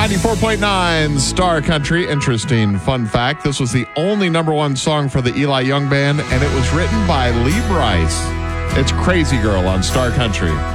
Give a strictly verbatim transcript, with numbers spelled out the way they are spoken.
ninety-four point nine Star Country. Interesting fun fact. This was the only number one song for the Eli Young Band, and it was written by Lee Brice. It's Crazy Girl on Star Country.